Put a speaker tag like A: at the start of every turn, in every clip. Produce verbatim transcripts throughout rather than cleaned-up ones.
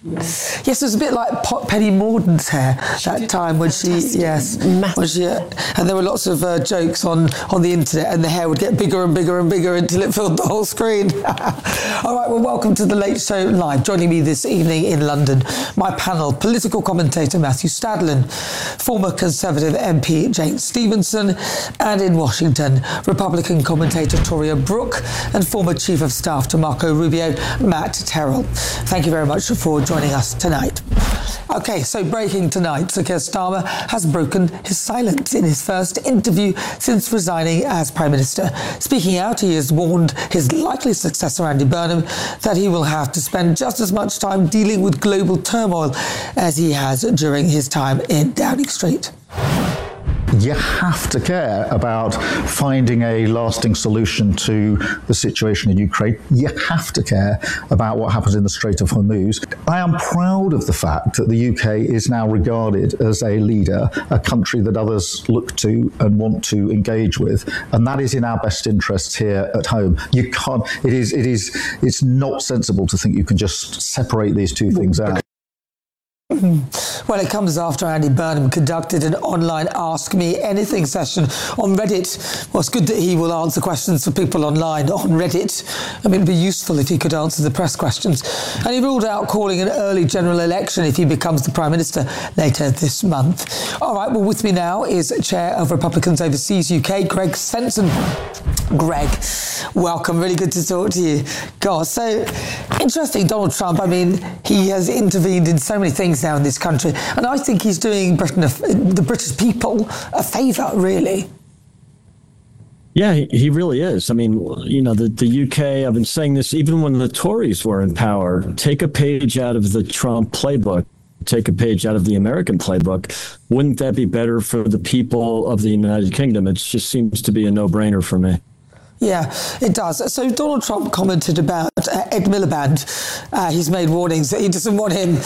A: Yes, it was a bit like Penny Morden's hair that time when she, yes, when she, uh, and there were lots of uh, jokes on, on the internet, and the hair would get bigger and bigger and bigger until it filled the whole screen. All right, well, welcome to The Late Show Live. Joining me this evening in London, my panel, political commentator Matthew Stadlen, former Conservative M P Jane Stevenson, and in Washington, Republican commentator Toria Brooke, and former Chief of Staff to Marco Rubio, Matt Terrell. Thank you very much for joining us tonight. OK, so breaking tonight, Sir Keir Starmer has broken his silence in his first interview since resigning as Prime Minister. Speaking out, he has warned his likely successor, Andy Burnham, that he will have to spend just as much time dealing with global turmoil as he has during his time in Downing Street.
B: You have to care about finding a lasting solution to the situation in Ukraine. You have to care about what happens in the Strait of Hormuz. I am proud of the fact that the U K is now regarded as a leader, a country that others look to and want to engage with, and that is in our best interests here at home. You can't. It is. It is. It's not sensible to think you can just separate these two things out.
A: Well, it comes after Andy Burnham conducted an online Ask Me Anything session on Reddit. Well, it's good that he will answer questions for people online on Reddit. I mean, it'd be useful if he could answer the press questions. And he ruled out calling an early general election if he becomes the Prime Minister later this month. All right, well, with me now is Chair of Republicans Overseas U K, Greg Svensson. Greg, welcome. Really good to talk to you. God, so interesting. Donald Trump, I mean, he has intervened in so many things now in this country, and I think he's doing Britain, a, the British people, a favour, really.
C: Yeah, he, he really is. I mean, you know, the, the U K, I've been saying this even when the Tories were in power, take a page out of the Trump playbook, take a page out of the American playbook. Wouldn't that be better for the people of the United Kingdom? It just seems to be a no-brainer for me.
A: Yeah, it does. So Donald Trump commented about uh, Ed Miliband. Uh, he's made warnings that he doesn't want him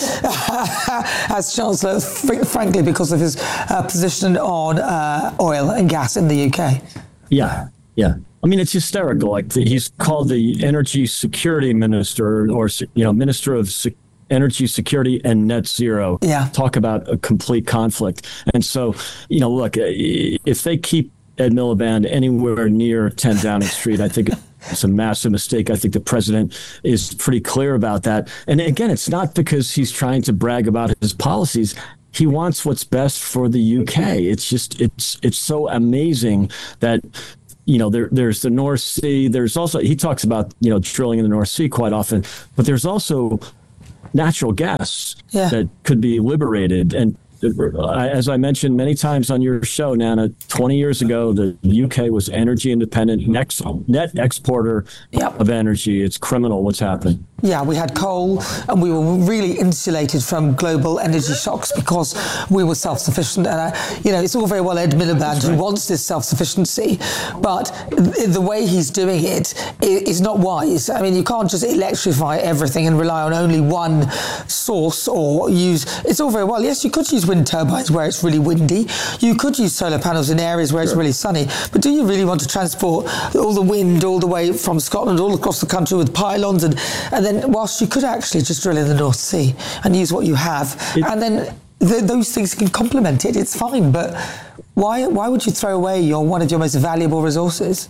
A: as Chancellor, fr- frankly, because of his uh, position on uh, oil and gas in the U K.
C: Yeah, yeah. I mean, it's hysterical. Like the, he's called the Energy Security Minister, or, you know, Minister of Se- Energy Security and Net Zero. Yeah. Talk about a complete conflict. And so, you know, look, if they keep Ed Miliband anywhere near ten Downing Street, I think it's a massive mistake. I think the president is pretty clear about that. And again, it's not because he's trying to brag about his policies. He wants what's best for the U K. It's just, it's it's so amazing that, you know, there there's the North Sea. There's also, he talks about, you know, drilling in the North Sea quite often, but there's also natural gas yeah. that could be liberated. And as I mentioned many times on your show, Nana, twenty years ago, the U K was energy independent, next net exporter yep. of energy. It's criminal what's happened.
A: Yeah, we had coal and we were really insulated from global energy shocks because we were self-sufficient. And, uh, you know, it's all very well Ed Miliband who wants this self-sufficiency, but the way he's doing it is not wise. I mean, you can't just electrify everything and rely on only one source or use... It's all very well. Yes, you could use wind turbines where it's really windy. You could use solar panels in areas where it's really sunny. But do you really want to transport all the wind all the way from Scotland all across the country with pylons and, and then Then, whilst you could actually just drill in the North Sea and use what you have, it, and then th- those things can complement it, it's fine. But why why would you throw away your one of your most valuable resources?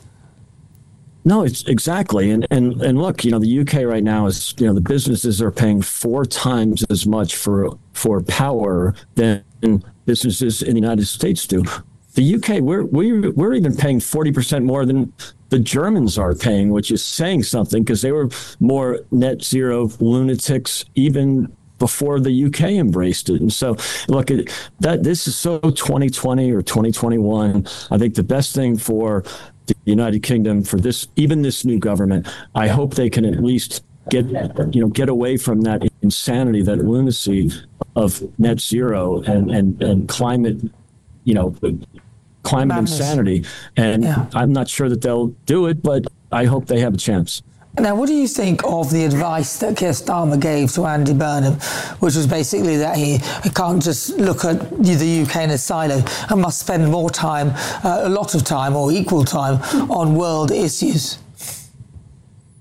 C: No, it's exactly. And, and and look, you know, the U K right now is, you know, the businesses are paying four times as much for for power than businesses in the United States do. The U K, we're we're we're even paying forty percent more than the Germans are paying, which is saying something because they were more net zero lunatics even before the U K embraced it. And so, look, it, that this is so twenty twenty or twenty twenty-one. I think the best thing for the United Kingdom, for this, even this new government, I hope they can at least get, you know, get away from that insanity, that lunacy of net zero and and and climate, you know, climate Madness. insanity. And yeah. I'm not sure that they'll do it, but I hope they have a chance.
A: Now, what do you think of the advice that Keir Starmer gave to Andy Burnham, which was basically that he, he can't just look at the U K in a silo and must spend more time, uh, a lot of time or equal time on world issues?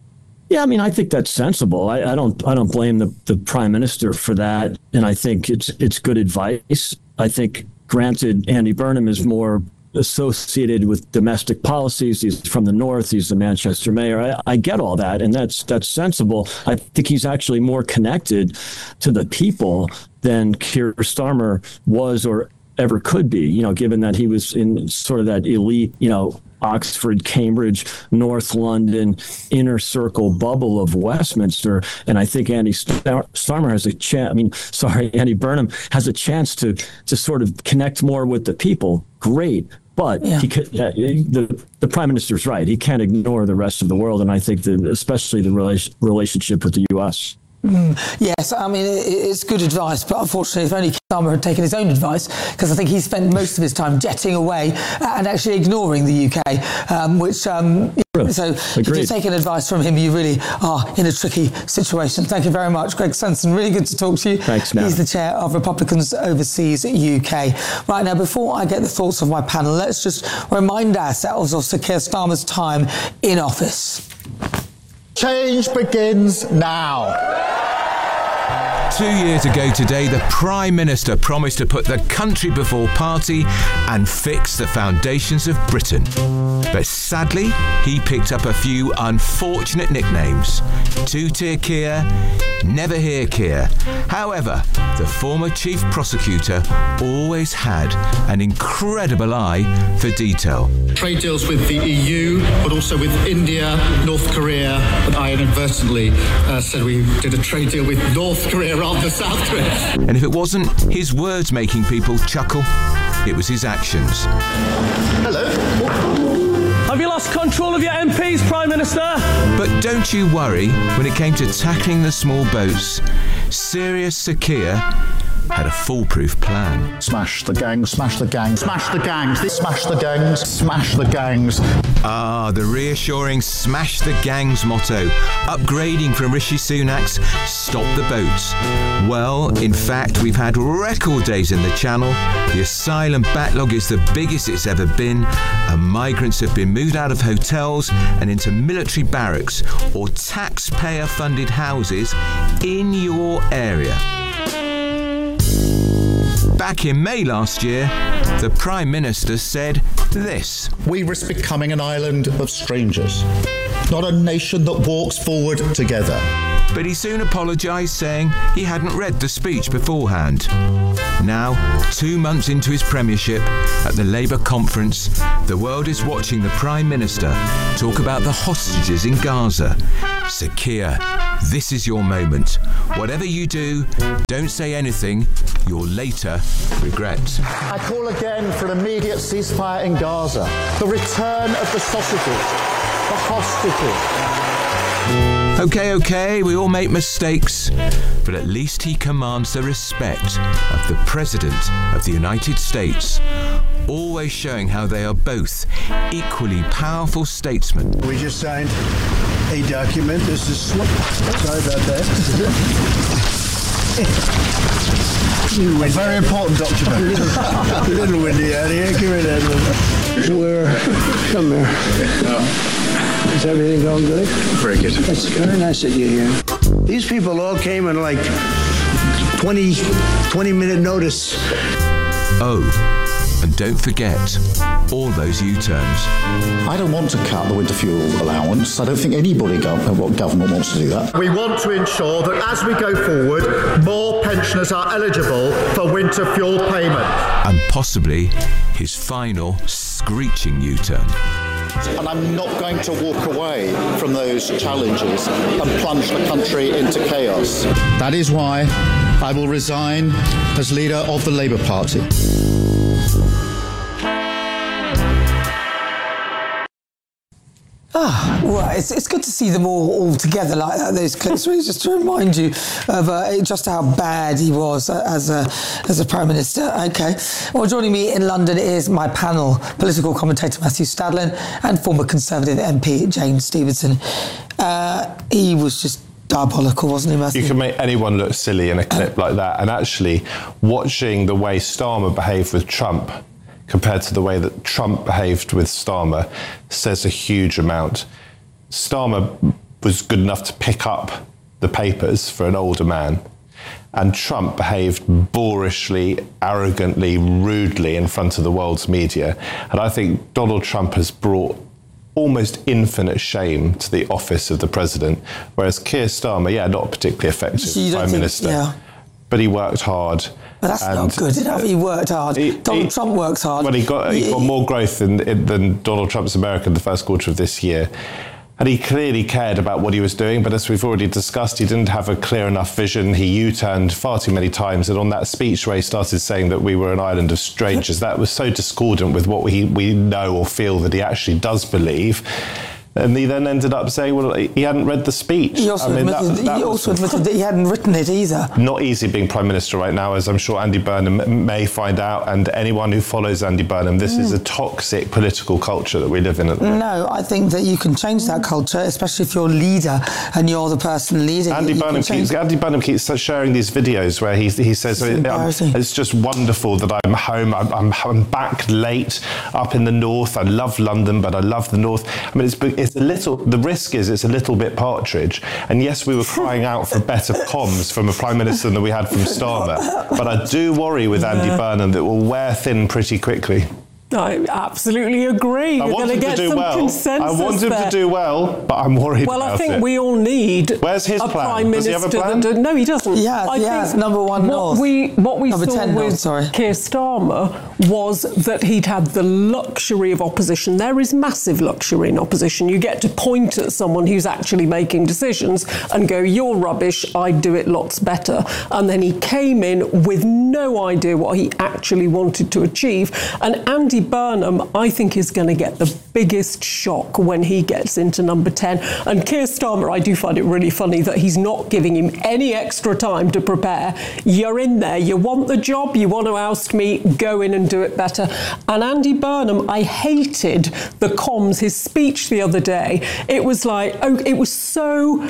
C: Yeah, I mean, I think that's sensible. I, I don't I don't blame the, the prime minister for that. And I think it's it's good advice. I think, granted, Andy Burnham is more associated with domestic policies. He's from the north. He's the Manchester mayor. I, I get all that, and that's that's sensible. I think he's actually more connected to the people than Keir Starmer was or ever could be, you know, given that he was in sort of that elite, you know, Oxford, Cambridge, North London, inner circle bubble of Westminster. And I think Andy Starmer has a chance, I mean, sorry, Andy Burnham has a chance to to sort of connect more with the people. Great. But yeah. he could, uh, the, the prime minister's right. He can't ignore the rest of the world. And I think that especially the relation, relationship with the U S.
A: Mm, yes, I mean, it, it's good advice, but unfortunately, if only Starmer had taken his own advice, because I think he spent most of his time jetting away and actually ignoring the U K, um, which, um, so Agreed. If you're taking advice from him, you really are in a tricky situation. Thank you very much, Greg Sensen. Really good to talk to you.
C: Thanks, man.
A: He's the chair of Republicans Overseas U K. Right now, before I get the thoughts of my panel, let's just remind ourselves of Sir Keir Starmer's time in office.
B: Change begins now.
D: Two years ago today, the Prime Minister promised to put the country before party and fix the foundations of Britain. But sadly, he picked up a few unfortunate nicknames. Two-tier Keir, never hear Keir. However, the former chief prosecutor always had an incredible eye for detail.
E: Trade deals with the E U, but also with India, North Korea, and I inadvertently uh, said we did a trade deal with North Korea rather than South Korea.
D: And if it wasn't his words making people chuckle, it was his actions.
E: Hello.
F: Have you lost control of your M Ps, Prime Minister?
D: But don't you worry, when it came to tackling the small boats, serious Sir Keir had a foolproof plan.
B: Smash the gangs, smash the gangs, smash the gangs, smash the gangs, smash the gangs.
D: Ah, the reassuring smash the gangs motto, upgrading from Rishi Sunak's stop the boats. Well, in fact, we've had record days in the Channel. The asylum backlog is the biggest it's ever been, and migrants have been moved out of hotels and into military barracks or taxpayer-funded houses in your area. Back in May last year, the Prime Minister said this.
B: We risk becoming an island of strangers, not a nation that walks forward together.
D: But he soon apologised, saying he hadn't read the speech beforehand. Now, two months into his premiership, at the Labour conference, the world is watching the Prime Minister talk about the hostages in Gaza. Sir Keir, this is your moment. Whatever you do, don't say anything you'll later regret.
B: I call again for an immediate ceasefire in Gaza. The return of the sausages, the hostages.
D: Okay, okay, we all make mistakes, but at least he commands the respect of the President of the United States, always showing how they are both equally powerful statesmen.
G: We just signed a document. This is slip. Sorry about that. A very important document. A little windy out here. Give me that little. Where? Come here. Is everything going good?
E: Very good.
G: It's very nice that you're here. These people all came in like twenty, twenty minute notice.
D: Oh, and don't forget all those U-turns.
B: I don't want to cut the winter fuel allowance. I don't think anybody, what government wants to do that.
H: We want to ensure that as we go forward, more pensioners are eligible for winter fuel payment.
D: And possibly his final screeching U-turn.
B: And I'm not going to walk away from those challenges and plunge the country into chaos. That is why I will resign as leader of the Labour Party.
A: Ah, well, it's, it's good to see them all, all together like that, those clips, really, just to remind you of uh, just how bad he was uh, as a as a Prime Minister. Okay. Well, joining me in London is my panel, political commentator Matthew Stadlen and former Conservative M P James Stevenson. Uh, he was just diabolical, wasn't he, Matthew?
I: You can make anyone look silly in a clip like that. And actually, watching the way Starmer behaved with Trump compared to the way that Trump behaved with Starmer says a huge amount. Starmer was good enough to pick up the papers for an older man. And Trump behaved boorishly, arrogantly, rudely in front of the world's media. And I think Donald Trump has brought almost infinite shame to the office of the president, whereas Keir Starmer, yeah, not particularly effective
A: So
I: prime
A: think,
I: minister,
A: yeah.
I: but he worked hard.
A: But that's not good enough. He worked hard. He, Donald he, Trump works hard.
I: Well, he got, he got more growth than, than Donald Trump's America in the first quarter of this year. And he clearly cared about what he was doing, but as we've already discussed, he didn't have a clear enough vision. He U-turned far too many times, and on that speech where he started saying that we were an island of strangers, that was so discordant with what we, we know or feel that he actually does believe. And he then ended up saying, well, he hadn't read the speech.
A: He also, I mean, admitted, that, that he also admitted that he hadn't written it either.
I: Not easy being Prime Minister right now, as I'm sure Andy Burnham may find out, and anyone who follows Andy Burnham, this mm. is a toxic political culture that we live in at the moment.
A: No, I think that you can change that culture, especially if you're a leader and you're the person leading
I: Andy
A: it.
I: Burnham keeps, Andy Burnham keeps sharing these videos where he, he says, it's, it's just wonderful that I'm home, I'm, I'm, I'm back late up in the north, I love London, but I love the north. I mean, it's, it's a little... The risk is it's a little bit Partridge. And yes, we were crying out for better comms from a Prime Minister than we had from Starmer. But I do worry with Andy Burnham that we'll wear thin pretty quickly.
J: I absolutely agree.
I: I
J: You're
I: want
J: going to
I: him
J: get
I: to do
J: some
I: well.
J: consensus
I: I want him
J: there.
I: to do well, but I'm worried
J: well,
I: about it.
J: Well, I think we all need
I: Where's his
J: a
I: plan?
J: Prime
I: Does
J: Minister.
I: he have a plan?
J: That, no, he doesn't.
A: Yeah,
J: I
A: yeah,
J: think
A: number one
J: what
A: North.
J: We, what we
A: number
J: saw
A: ten
J: with
A: North, sorry.
J: Keir Starmer was that he'd had the luxury of opposition. There is massive luxury in opposition. You get to point at someone who's actually making decisions and go, you're rubbish, I'd do it lots better. And then he came in with no idea what he actually wanted to achieve. And Andy Burnham, I think, is going to get the biggest shock when he gets into number ten. And Keir Starmer, I do find it really funny that he's not giving him any extra time to prepare. You're in there, you want the job, you want to oust me, go in and do it better. And Andy Burnham, I hated the comms, his speech the other day. It was like, oh, it was so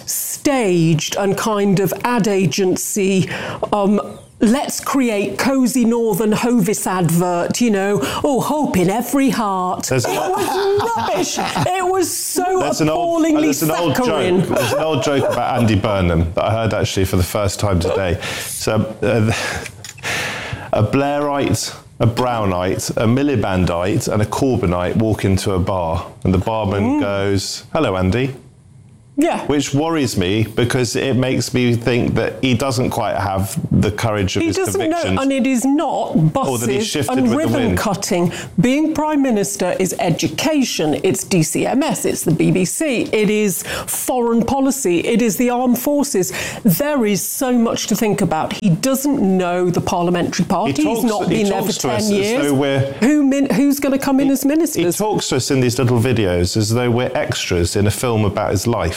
J: staged and kind of ad agency, um, let's create cosy Northern Hovis advert, you know, oh, hope in every heart. There's it was rubbish. It was so
I: there's
J: appallingly
I: an old, there's an old
J: saccharine.
I: joke. There's an old joke about Andy Burnham that I heard actually for the first time today. So, uh, a Blairite, a Brownite, a Milibandite and a Corbynite walk into a bar, and the barman mm. goes, hello, Andy.
J: Yeah.
I: Which worries me because it makes me think that he doesn't quite have the courage of
J: he
I: his
J: doesn't
I: convictions.
J: know, and it is not buses and ribbon cutting. Being Prime Minister is education, it's D C M S, it's the B B C, it is foreign policy, it is the armed forces. There is so much to think about. He doesn't know the parliamentary party.
I: He talks,
J: He's not
I: he
J: been there for ten years. Who min, who's going to come in
I: he,
J: as ministers?
I: He talks to us in these little videos as though we're extras in a film about his life.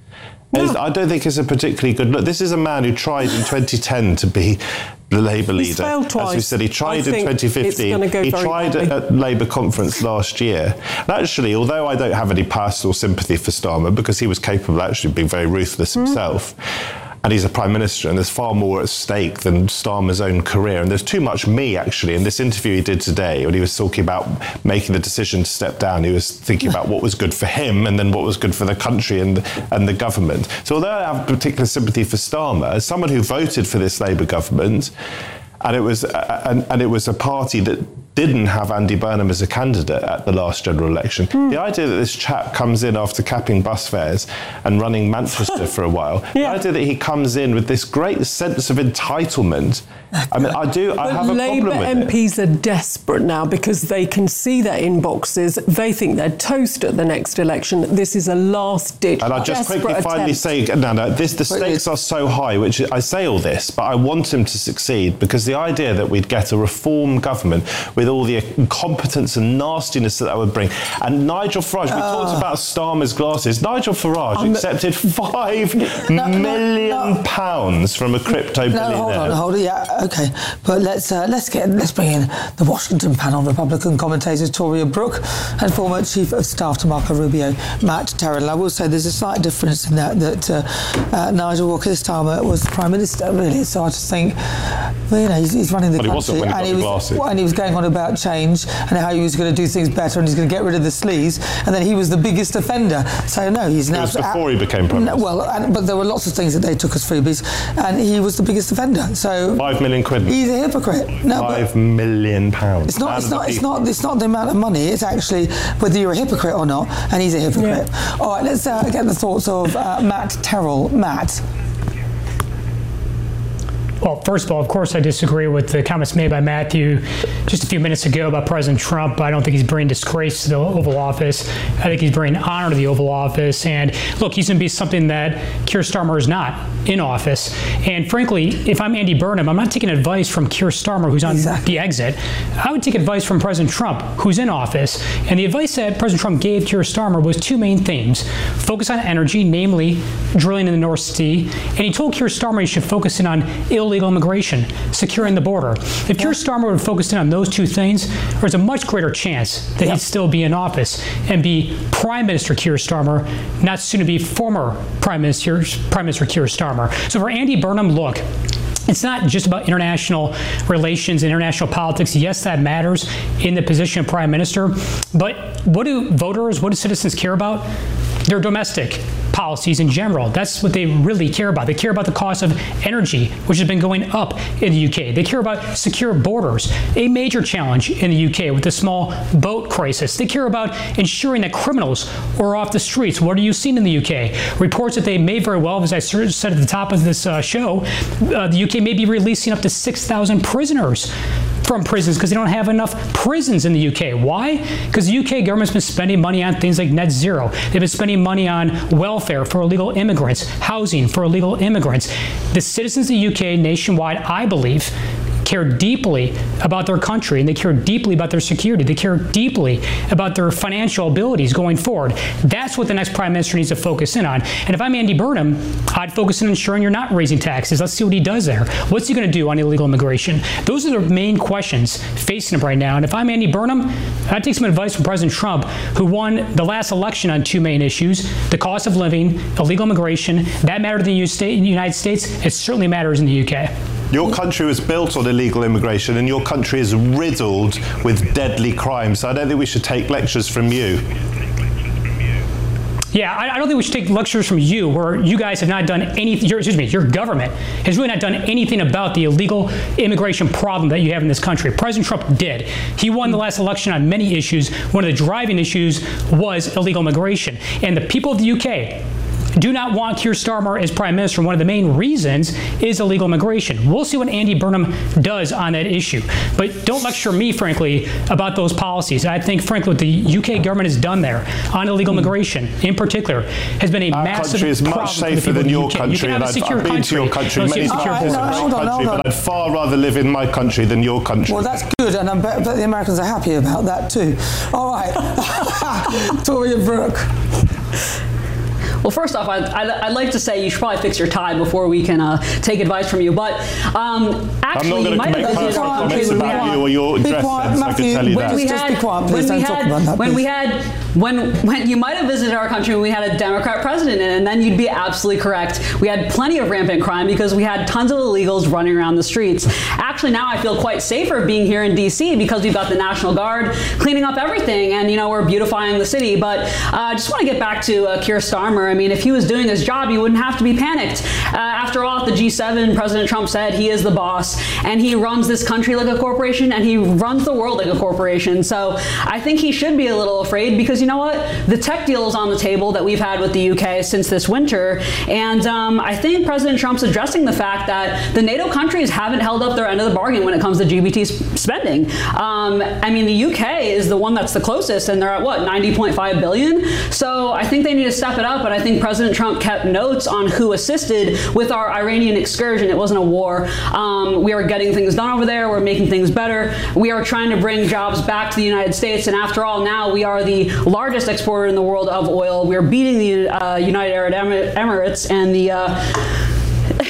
I: Yeah. I don't think it's a particularly good look. This is a man who tried in twenty ten to be the Labour
J: He's
I: leader.
J: failed twice.
I: As we said, he tried
J: I
I: in twenty fifteen. He tried
J: badly.
I: at Labour conference last year. And actually, although I don't have any personal sympathy for Starmer, because he was capable of actually being very ruthless
J: Mm.
I: himself, and he's a Prime Minister, and there's far more at stake than Starmer's own career. And there's too much me, actually. In this interview he did today, when he was talking about making the decision to step down, he was thinking about what was good for him and then what was good for the country and, and the government. So although I have particular sympathy for Starmer, as someone who voted for this Labour government, and it was, uh, and, and it was a party that didn't have Andy Burnham as a candidate at the last general election. Mm. The idea that this chap comes in after capping bus fares and running Manchester for a while, yeah. the idea that he comes in with this great sense of entitlement, I mean, I do, I have a
J: Labour
I: problem with
J: M Ps
I: it.
J: are desperate now because they can see their inboxes. They think they're toast at the next election. This is a last-ditch,
I: And I just quickly
J: attempt.
I: finally say, no, no, this, the stakes are so high, which I say all this, but I want him to succeed because the idea that we'd get a reform government with all the incompetence and nastiness that that would bring. And Nigel Farage, we
A: Oh.
I: talked about Starmer's glasses. Nigel Farage I'm accepted five no, million no, no. pounds from a crypto billionaire.
A: No, hold on, hold on, yeah, okay. But let's uh, let's get let's bring in the Washington panel, Republican commentators Toria Brooke and former Chief of Staff to Marco Rubio, Matt Terrell. I will say there's a slight difference in that that uh, uh, Nigel Walker this time uh, was the Prime Minister, really. So I just think, well, you know, he's, he's running the
I: but
A: country,
I: he wasn't when he
A: and, he
I: got
A: was,
I: the
A: and he was going on about change and how he was going to do things better and he's going to get rid of the sleaze, and then he was the biggest offender. So no, he's now.
I: It was before he became prime minister.
A: Well, and, but there were lots of things that they took as freebies, and he was the biggest offender. So
I: five million quid.
A: He's a hypocrite. No,
I: five million pounds.
A: It's not. It's not. It's not. It's not the amount of money. It's actually whether you're a hypocrite or not, and he's a hypocrite. Yeah. All right, let's uh, get the thoughts of uh, Matt Terrell. Matt.
K: Well, first of all, of course, I disagree with the comments made by Matthew just a few minutes ago about President Trump. I don't think he's bringing disgrace to the Oval Office. I think he's bringing honor to the Oval Office. And look, he's going to be something that Keir Starmer is not in office. And frankly, if I'm Andy Burnham, I'm not taking advice from Keir Starmer, who's on exactly. the exit. I would take advice from President Trump, who's in office. And the advice that President Trump gave Keir Starmer was two main themes. Focus on energy, namely drilling in the North Sea. And he told Keir Starmer he should focus in on illegal immigration, securing the border. If Keir Starmer would focus in on those two things, there's a much greater chance that yep. he'd still be in office and be Prime Minister Keir Starmer, not soon to be former Prime Minister, Prime Minister Keir Starmer. So for Andy Burnham, look, it's not just about international relations and international politics. Yes, that matters in the position of Prime Minister, but what do voters, what do citizens care about? Their domestic policies in general. That's what they really care about. They care about the cost of energy, which has been going up in the U K. They care about secure borders, a major challenge in the U K with the small boat crisis. They care about ensuring that criminals are off the streets. What are you seeing in the U K? Reports that they may very well, as I said at the top of this uh, show, uh, the U K may be releasing up to six thousand prisoners from prisons because they don't have enough prisons in the U K. Why? Because the U K government's been spending money on things like net zero. They've been spending money on welfare for illegal immigrants, housing for illegal immigrants. The citizens of the U K nationwide, I believe, care deeply about their country, and they care deeply about their security. They care deeply about their financial abilities going forward. That's what the next prime minister needs to focus in on. And if I'm Andy Burnham, I'd focus on ensuring you're not raising taxes. Let's see what he does there. What's he going to do on illegal immigration? Those are the main questions facing him right now. And if I'm Andy Burnham, I'd take some advice from President Trump, who won the last election on two main issues: the cost of living, illegal immigration. That mattered in the United States. It certainly matters in the U K.
I: Your country was built on illegal immigration, and your country is riddled with deadly crime. So I don't think we should take lectures from you.
K: Yeah, I, I don't think we should take lectures from you, where you guys have not done anything. Your, excuse me, your government has really not done anything about the illegal immigration problem that you have in this country. President Trump did. He won the last election on many issues. One of the driving issues was illegal immigration, and the people of the U K do not want Keir Starmer as Prime Minister. One of the main reasons is illegal immigration. We'll see what Andy Burnham does on that issue. But don't lecture me, frankly, about those policies. I think, frankly, what the U K government has done there on illegal immigration, in particular, has been a
I: Our
K: massive
I: country is much safer than your country, and I've been to your country many times. It's a great country, but I'd far rather live in my country than your country.
A: Well, that's good, and I bet, bet the Americans are happy about that too. All right, Toria Brooke.
L: Well, first off, I'd, I'd, I'd like to say you should probably fix your tie before we can uh, take advice from you. But um, actually,
I: I'm not going to make personal comments about you or your dress sense, I can tell you that.
A: Just be quiet, please. Don't talk about that,
L: When we had, when, when you might have visited our country when we had a Democrat president, and then you'd be absolutely correct. We had plenty of rampant crime because we had tons of illegals running around the streets. Actually, now I feel quite safer being here in D C because we've got the National Guard cleaning up everything, and you know we're beautifying the city. But uh, I just want to get back to uh, Keir Starmer. I mean, if he was doing his job, he wouldn't have to be panicked. Uh, after all, at the G seven, President Trump said he is the boss, and he runs this country like a corporation, and he runs the world like a corporation. So I think he should be a little afraid because, you know what? The tech deal is on the table that we've had with the U K since this winter, and um, I think President Trump's addressing the fact that the NATO countries haven't held up their end of the bargain when it comes to G B T spending. Um, I mean, the U K is the one that's the closest, and they're at, what, ninety point five billion? So I think they need to step it up, and I think President Trump kept notes on who assisted with our Iranian excursion. It wasn't a war. Um, we are getting things done over there. We're making things better. We are trying to bring jobs back to the United States, and after all, now we are the largest exporter in the world of oil. We're beating the uh, United Arab Emirates and the uh,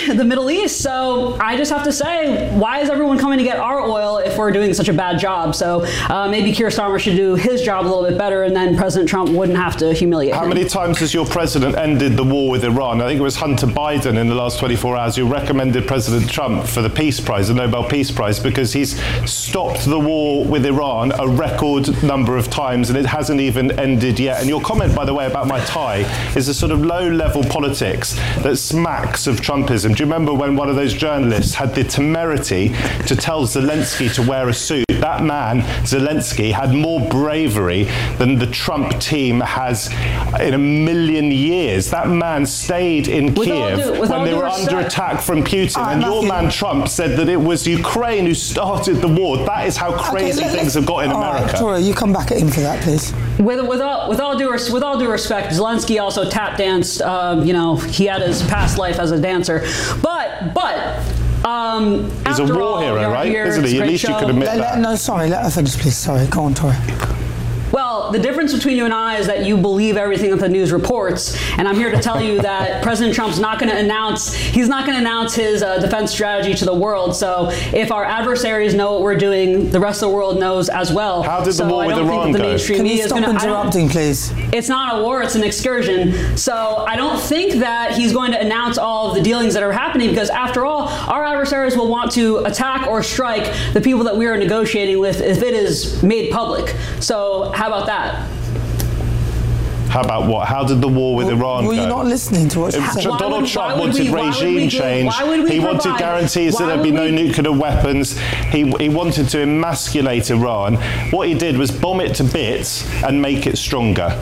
L: the Middle East. So I just have to say, why is everyone coming to get our oil if we're doing such a bad job? So uh, maybe Keir Starmer should do his job a little bit better, and then President Trump wouldn't have to humiliate
I: How
L: him.
I: many times has your president ended the war with Iran? I think it was Hunter Biden in the last twenty-four hours who recommended President Trump for the Peace Prize, the Nobel Peace Prize, because he's stopped the war with Iran a record number of times, and it hasn't even ended yet. And your comment, by the way, about my tie is a sort of low-level politics that smacks of Trumpism. Do you remember when one of those journalists had the temerity to tell Zelensky to wear a suit? That man, Zelensky, had more bravery than the Trump team has in a million years. That man stayed in
L: With all
I: Kiev
L: due- with
I: when
L: all
I: they
L: due
I: were
L: respect-
I: under attack from Putin.
A: All right,
I: and your
A: Matthew.
I: man Trump said that it was Ukraine who started the war. That is how crazy
A: let-
I: things
A: let's-
I: have got in
A: all right,
I: America.
A: Victoria, you come back at him for that, please.
L: With, with, all, with, all due, res- with all due respect, Zelensky also tap danced. Um, you know, he had his past life as a dancer. But, but. Um,
I: He's a
L: after
I: war
L: all,
I: hero,
L: you're
I: right?
L: here,
I: Isn't
L: it's
I: he?
L: a
I: At
L: great
I: least you
L: show.
I: could admit
A: Let- let-
I: that.
A: no, sorry, let her finish, please. Sorry, go on, Tori.
L: Well, the difference between you and I is that you believe everything that the news reports, and I'm here to tell you that President Trump's not going to announce, he's not going to announce his uh, defense strategy to the world. So if our adversaries know what we're doing, the rest of the world knows as well.
I: How did the
L: so
I: war
L: I
I: with
L: don't
I: Iran
L: think that the
I: go?
L: mainstream
A: Can you
L: media is
A: stop
L: going to
A: interrupting, please?
L: It's not a war, it's an excursion. So I don't think that he's going to announce all of the dealings that are happening, because after all, our adversaries will want to attack or strike the people that we are negotiating with if it is made public. So how about that?
I: How about what? How did the war with
A: Well,
I: Iran
A: were
I: go?
A: you not listening to what she
I: If
A: said?
I: Tr-
L: Why
I: Donald
L: would-
I: Trump
L: why would
I: wanted
L: we- why would
I: regime
L: we give-
I: change.
L: why would we
I: He wanted
L: provide-
I: guarantees that
L: why
I: there'd
L: would
I: be no
L: we-
I: nuclear weapons. He, he wanted to emasculate Iran. What he did was bomb it to bits and make it stronger.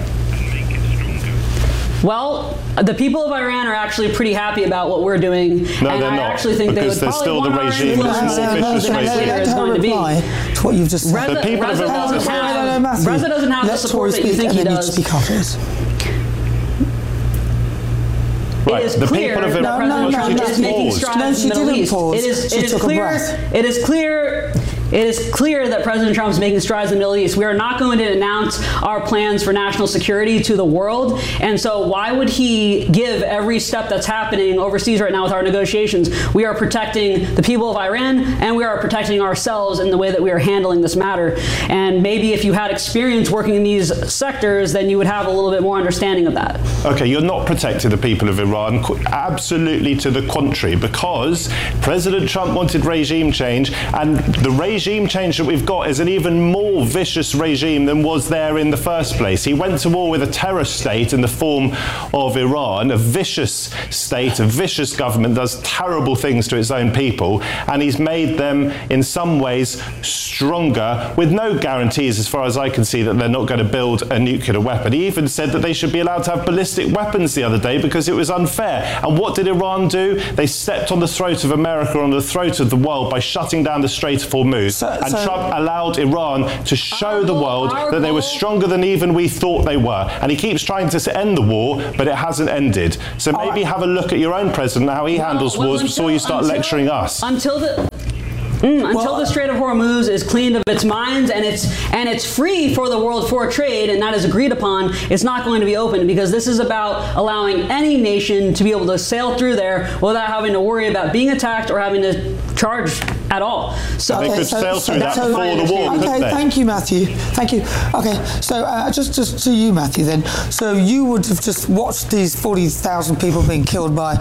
L: Well, the people of Iran are actually pretty happy about what we're doing,
I: No,
L: and
I: they're
L: I
I: not,
L: actually think they
I: because
L: would
I: they're
L: probably
I: still the
L: want our
I: regime
L: influence
I: that's more
L: more
I: vicious
L: than
I: regime.
L: clear
A: Let
L: is
A: her
L: going to be.
A: reply to what you've just said.
L: Reza,
I: The people of
L: Reza
I: Iran-
L: doesn't
A: No, no, no,
L: have,
A: Matthew.
L: Reza doesn't have
A: Let
L: the support
A: Tory
L: that you
A: speak,
L: think he
A: and then
L: does.
A: you speak after this.
I: Right,
L: It is
I: the
L: clear
I: people of
L: that
I: Iran-
L: President
A: No, no,
L: Trump
A: no,
L: is
A: no.
L: making
I: paused.
L: strides
A: No,
L: in
A: she
L: the Middle
A: didn't
L: East.
A: pause.
L: It is,
A: She
L: it is
A: took a
L: clear.
A: breath.
L: It is clear. It is clear that President Trump is making strides in the Middle East. We are not going to announce our plans for national security to the world. And so why would he give every step that's happening overseas right now with our negotiations? We are protecting the people of Iran, and we are protecting ourselves in the way that we are handling this matter. And maybe if you had experience working in these sectors, then you would have a little bit more understanding of that.
I: Okay, you're not protecting the people of Iran. Qu- Absolutely to the contrary, because President Trump wanted regime change, and the regime change that we've got is an even more vicious regime than was there in the first place. He went to war with a terror state in the form of Iran, a vicious state, a vicious government, does terrible things to its own people, and he's made them in some ways stronger with no guarantees, as far as I can see, that they're not going to build a nuclear weapon. He even said that they should be allowed to have ballistic weapons the other day because it was unfair. And what did Iran do? They stepped on the throat of America, on the throat of the world, by shutting down the Strait of Hormuz.
A: So-
I: and
A: so-
I: Trump allowed Iran to show
L: Our
I: the
L: goal-
I: world
L: our
I: that they were
L: goal-
I: stronger than even we thought they were. And he keeps trying to end the war, but it hasn't ended. So maybe have a look at your own president, how he handles
L: Well,
I: wars,
L: until-
I: before you start
L: until-
I: lecturing us.
L: Until the Mm, until
A: Well,
L: the Strait of Hormuz is cleaned of its mines and it's and it's free for the world for trade, and that is agreed upon, it's not going to be open, because this is about allowing any nation to be able to sail through there without having to worry about being attacked or having to charge at all. So
I: They could sail through that
L: that's my
I: before the war,
L: understanding.
I: couldn't
A: Okay,
I: they?
A: thank you, Matthew. Thank you. Okay, so uh, just just to you, Matthew, then. So you would have just watched these forty thousand people being killed by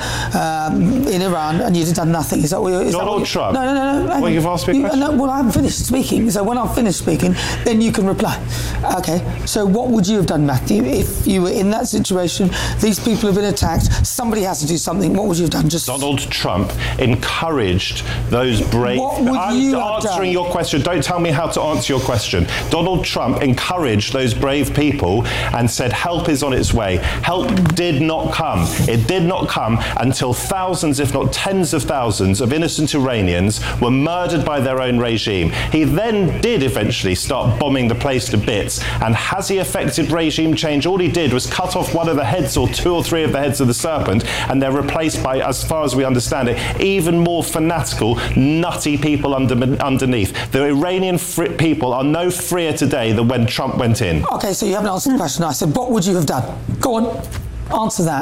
A: um, in Iran, and you'd have done nothing. Is that what you're? Is that
I: Donald
A: what you,
I: Trump.
A: No, no, no, no.
I: Well, you've asked me a
A: You-
I: question.
A: No, well, I haven't finished speaking. So when I've finished speaking, then you can reply. Okay. So what would you have done, Matthew, if you were in that situation? These people have been attacked. Somebody has to do something. What would you have done? Just
I: Donald Trump encouraged those brave...
A: What would
I: I'm
A: you have
I: answering
A: done?
I: your question. Don't tell me how to answer your question. Donald Trump encouraged those brave people and said help is on its way. Help did not come. It did not come until thousands, if not tens of thousands, of innocent Iranians were murdered by their own regime. He then did eventually start bombing the place to bits. And has he effected regime change? All he did was cut off one of the heads, or two or three of the heads of the serpent, and they're replaced by, as far as we understand it, even more fanatical, nutty people under, underneath. The Iranian free people are no freer today than when Trump went in.
A: Okay, so you haven't answered the question. I said, what would you have done? Go on, answer that.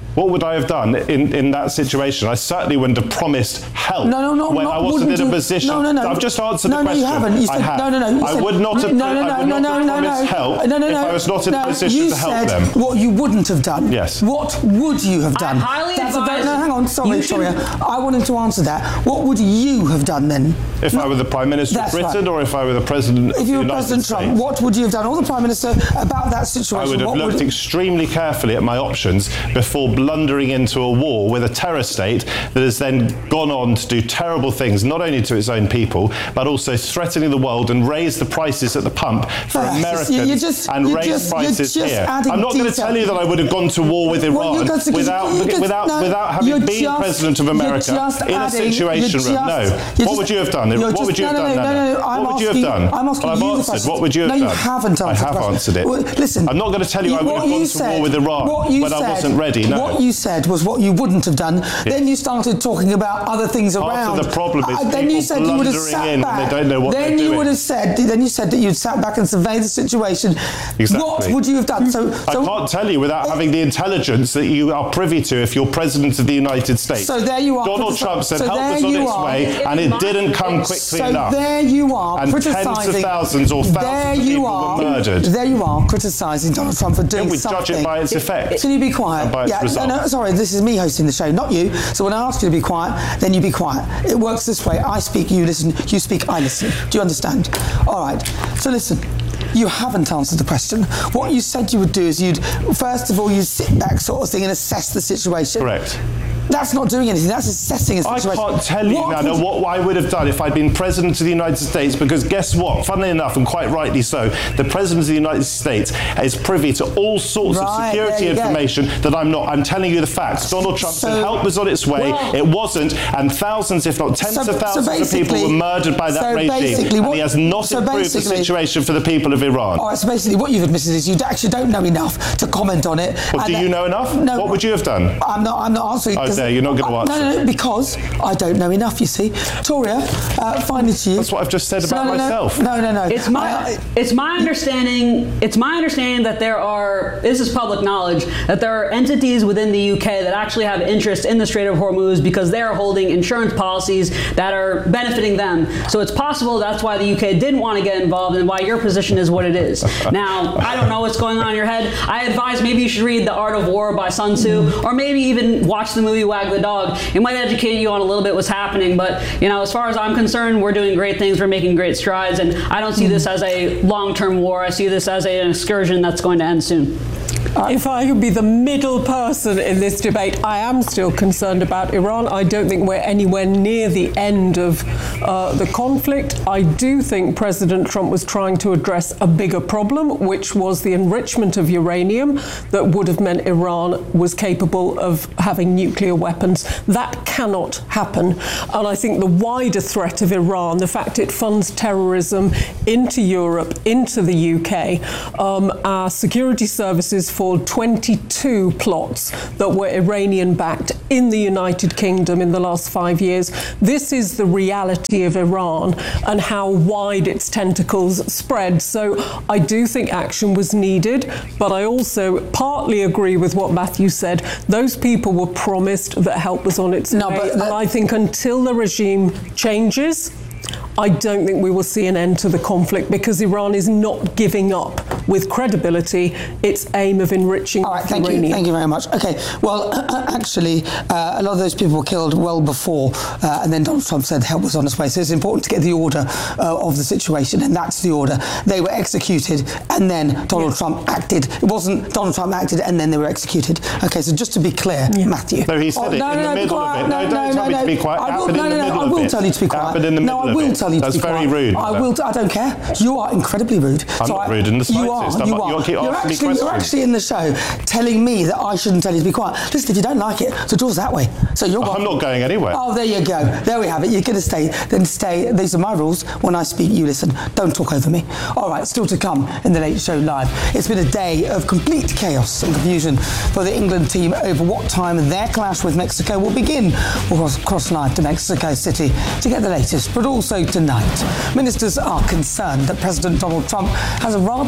I: What would I have done in, in that situation? I certainly wouldn't have promised help
A: no, no, no,
I: when
A: not,
I: I wasn't in a
A: you,
I: position.
A: No, no, no.
I: I've just answered
A: no,
I: the question.
A: No, you haven't. You said,
I: I have.
A: No, no, no. You
I: I
A: said,
I: would not have,
A: no, no, no,
I: I would
A: no,
I: not
A: no,
I: have
A: no,
I: promised
A: no,
I: help
A: no, no,
I: if
A: no,
I: I was not in
A: no,
I: a position
A: you
I: to help
A: said
I: them.
A: What you wouldn't have done.
I: Yes.
A: What would you have done?
L: I highly
A: That's
L: advise.
A: A very, no, hang on. Sorry,
L: should,
A: sorry. I wanted to answer that. What would you have done then?
I: If no, I were the Prime Minister of Britain, right. or if I were the President
A: if
I: of
A: you
I: the
A: were
I: United
A: President
I: States?
A: Trump, what would you have done, or the Prime Minister, about that situation?
I: I would have
A: what
I: looked
A: would...
I: extremely carefully at my options before blundering into a war with a terror state that has then gone on to do terrible things, not only to its own people, but also threatening the world and raise the prices at the pump for
A: yes,
I: Americans
A: just,
I: and raise
A: just,
I: prices here. I'm not
A: detail.
I: going to tell you that I would have gone to war with Iran
A: well, just,
I: without,
A: just,
I: without,
A: no,
I: without having been
A: just,
I: President of America in
A: adding,
I: a situation room. No. What
A: just,
I: would you have done? What
A: just,
I: would you have
A: no,
I: done?
A: No, no, no, no, I'm
I: what would you
A: asking,
I: have done?
A: I'm asking
I: well, I've
A: you
I: answered.
A: the
I: What would you have
A: no,
I: done?
A: No, you haven't answered
I: I have
A: the
I: answered it.
A: Well, listen.
I: I'm not going to tell you, you I would have gone
A: said,
I: to war with Iran when
A: said,
I: I wasn't ready. No.
A: What you said was what you wouldn't have done.
I: Yeah.
A: Then you started talking about other things
I: Part
A: around.
I: Part of the problem is
A: uh, then you said you would have sat
I: in
A: back.
I: They don't know what
A: then
I: they're
A: you
I: doing.
A: would have said. Then you said that you'd sat back and surveyed the situation.
I: Exactly.
A: What would you have done? So,
I: I
A: so
I: can't tell you without having the intelligence that you are privy to if you're President of the United States.
A: So there you are.
I: Donald Trump said
A: so
I: help was on its
A: are.
I: way, and it didn't come quickly
A: so
I: enough.
A: So there you are,
I: and
A: criticising.
I: tens of thousands or thousands
A: there
I: of
A: you
I: people
A: are,
I: were murdered.
A: There you are, criticising Donald Trump for doing
I: yeah, we
A: something.
I: We judge it by its effect.
A: Can you be quiet?
I: And by its
A: yeah,
I: result.
A: No, no, sorry, this is me hosting the show, not you. So when I ask you to be quiet, then you be quiet. It works this way. I speak, you listen. You speak, I listen. Do you understand? All right. So listen. You haven't answered the question. What you said you would do is you'd, first of all, you'd sit back sort of thing and assess the situation.
I: Correct.
A: That's not doing anything. That's assessing a situation.
I: I can't tell you, what Nana, what I would have done if I'd been President of the United States, because guess what? Funnily enough, and quite rightly so, the President of the United States is privy to all sorts
A: right,
I: of security information go. that I'm not. I'm telling you the facts. Donald Trump
A: so,
I: said help was on its way.
A: Well,
I: it wasn't, and thousands, if not tens
A: so,
I: of thousands
A: so
I: of people were murdered by that
A: so
I: regime.
A: What,
I: and he has not
A: so
I: improved the situation for the people of Iran.
A: All right, so basically what you've admitted is you actually don't know enough to comment on it.
I: Well, do you know enough?
A: No,
I: what would you have done?
A: I'm not, I'm not answering.
I: Oh, there, you're not going to answer.
A: No, no, no, because I don't know enough, you see. Toria, uh, finally to you.
I: That's what I've just said about
A: no, no,
I: myself.
A: No, no, no.
L: It's my,
A: I,
L: it's my understanding, it's my understanding that there are, this is public knowledge, that there are entities within the U K that actually have interest in the Strait of Hormuz because they're holding insurance policies that are benefiting them. So it's possible that's why the U K didn't want to get involved and why your position is what it is. Now, I don't know what's going on in your head. I advise maybe you should read The Art of War by Sun Tzu, or maybe even watch the movie Wag the Dog. It might educate you on a little bit what's happening, but you know, as far as I'm concerned, we're doing great things, we're making great strides, and I don't see this as a long-term war. I see this as a, an excursion that's going to end soon.
J: If I could be the middle person in this debate, I am still concerned about Iran. I don't think we're anywhere near the end of uh, the conflict. I do think President Trump was trying to address a bigger problem, which was the enrichment of uranium that would have meant Iran was capable of having nuclear weapons. That cannot happen. And I think the wider threat of Iran, the fact it funds terrorism into Europe, into the U K, um, our security services for twenty-two plots that were Iranian-backed in the United Kingdom in the last five years. This is the reality of Iran and how wide its tentacles spread. So I do think action was needed, but I also partly agree with what Matthew said. Those people were promised that help was on its
A: no,
J: way.
A: But
J: and I think until the regime changes, I don't think we will see an end to the conflict, because Iran is not giving up with credibility its aim of enriching
A: All right, thank
J: uranium.
A: you, thank you very much. Okay, well, actually, uh, a lot of those people were killed well before, uh, and then Donald Trump said help was on its way. So it's important to get the order uh, of the situation, and that's the order. They were executed, and then Donald yeah. Trump acted. It wasn't Donald Trump acted, and then they were executed. Okay, so just to be clear, yeah. Matthew.
I: No, he said
A: oh,
I: it
A: no,
I: in
A: no,
I: the middle
A: quiet,
I: of it. No,
A: no,
I: don't
A: no,
I: tell me
A: no,
I: to be quiet.
A: I will,
I: happened
A: no,
I: in
A: no,
I: the
A: no,
I: middle
A: I
I: of
A: will
I: it.
A: tell you to be quiet.
I: Happened in the
A: no,
I: middle
A: I will
I: of it.
A: tell you to
I: That's
A: be quiet.
I: very rude.
A: I will. T- I don't care. You are incredibly rude.
I: I'm
A: so
I: not
A: I,
I: rude in the slightest.
A: You are.
I: I'm
A: You
I: not,
A: are.
I: You keep
A: you're,
I: asking
A: actually,
I: me
A: you're actually in the show telling me that I shouldn't tell you to be quiet. Listen, if you don't like it, the door's that way. So you're.
I: I'm not going anywhere.
A: Oh, there you go. There we have it. You're going to stay. Then stay. These are my rules. When I speak, you listen. Don't talk over me. All right. Still to come in the Late Show Live. It's been a day of complete chaos and confusion for the England team over what time their clash with Mexico will begin. We'll cross live to Mexico City to get the latest. But also tonight, ministers are concerned that President Donald Trump has a rather public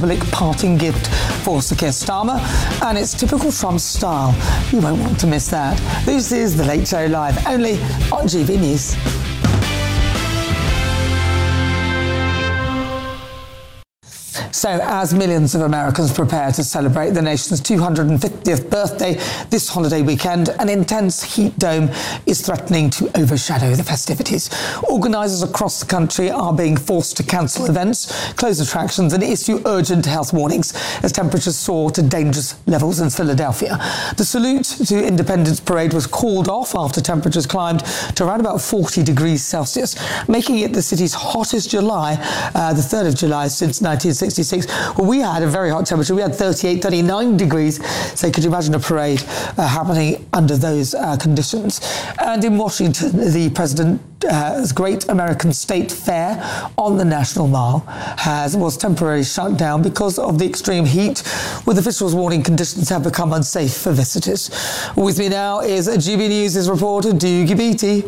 A: public parting gift for Sir Keir Starmer, and it's typical Trump style. You won't want to miss that. This is The Late Show Live, only on G V News. So, as millions of Americans prepare to celebrate the nation's two hundred fiftieth birthday this holiday weekend, an intense heat dome is threatening to overshadow the festivities. Organisers across the country are being forced to cancel events, close attractions and issue urgent health warnings as temperatures soar to dangerous levels in Philadelphia. The Salute to Independence Parade was called off after temperatures climbed to around about forty degrees Celsius, making it the city's hottest July, uh, the third of July since nineteen sixty-six. Well, we had a very hot temperature. We had thirty-eight, thirty-nine degrees. So could you imagine a parade uh, happening under those uh, conditions? And in Washington, the President's uh, Great American State Fair on the National Mall has was temporarily shut down because of the extreme heat, with officials warning conditions have become unsafe for visitors. With me now is G B News' reporter, Doogie Beattie.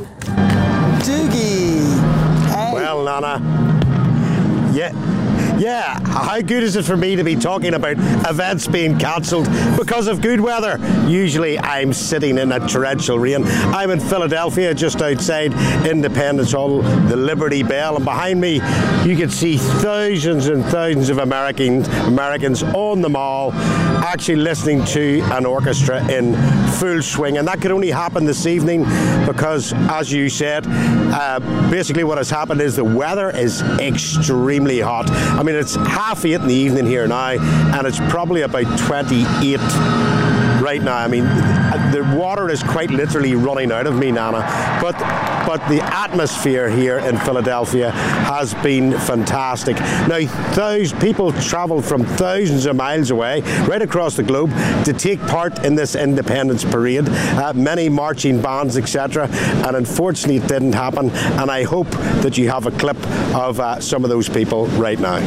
A: Doogie. Hey.
M: Well, Nana. Yeah. Yeah, how good is it for me to be talking about events being cancelled because of good weather? Usually I'm sitting in a torrential rain. I'm in Philadelphia, just outside Independence Hall, the Liberty Bell, and behind me you can see thousands and thousands of Americans, Americans on the mall actually listening to an orchestra in full swing, and that could only happen this evening because, as you said, uh, basically what has happened is the weather is extremely hot. I mean, it's half eight in the evening here now, and it's probably about twenty-eight right now. I mean, the water is quite literally running out of me, Nana. But but the atmosphere here in Philadelphia has been fantastic. Now, thousands people travel from thousands of miles away, right across the globe, to take part in this Independence Parade. Uh, many marching bands, et cetera. And unfortunately, it didn't happen. And I hope that you have a clip of uh, some of those people right now.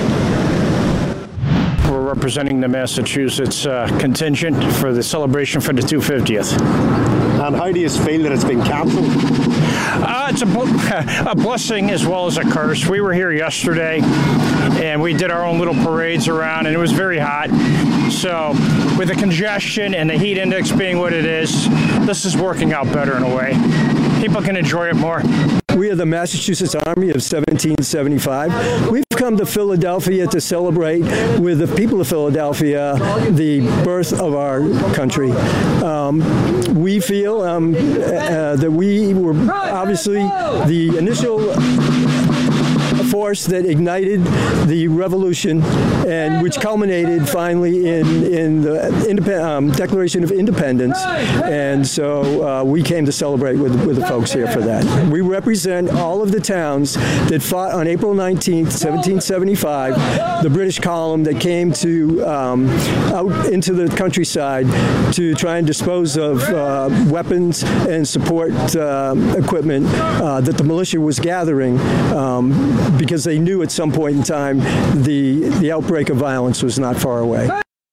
N: We're representing the Massachusetts uh, contingent for the celebration for the two hundred fiftieth.
M: And how do you feel that it's been cancelled?
N: Uh, it's a, bl- a blessing as well as a curse. We were here yesterday, and we did our own little parades around, and it was very hot. So with the congestion and the heat index being what it is, this is working out better in a way. People can enjoy it more.
O: We are the Massachusetts Army of seventeen seventy-five. We've come to Philadelphia to celebrate with the people of Philadelphia the birth of our country. Um, we feel um, uh, that we were obviously the initial force that ignited the revolution, and which culminated finally in in the independ- um, Declaration of Independence. And so uh, we came to celebrate with with the folks here for that. We represent all of the towns that fought on April nineteenth, seventeen seventy-five, the British column that came to um, out into the countryside to try and dispose of uh, weapons and support uh, equipment uh, that the militia was gathering. Um, because they knew at some point in time the, the outbreak of violence was not far away.